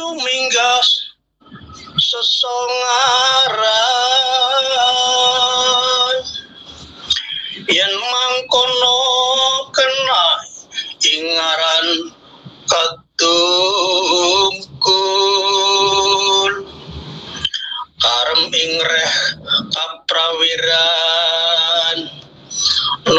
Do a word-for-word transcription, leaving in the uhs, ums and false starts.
suminggas sesongaran yen mangkono kena ingaran katungkul karem ingreh kaprawira